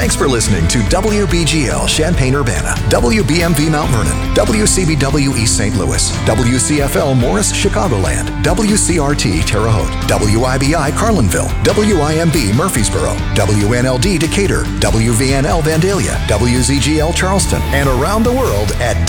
Thanks for listening to WBGL Champaign-Urbana, WBMV Mount Vernon, WCBW East St. Louis, WCFL Morris Chicagoland, WCRT Terre Haute, WIBI Carlinville, WIMB Murfreesboro, WNLD Decatur, WVNL Vandalia, WZGL Charleston, and around the world at